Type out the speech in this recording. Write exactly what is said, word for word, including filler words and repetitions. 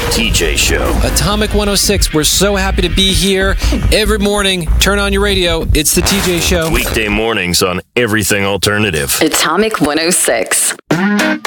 T J Show. Atomic one oh six. We're so happy to be here every morning. Turn on your radio. It's the T J Show. Weekday mornings on Everything Alternative. Atomic one oh six.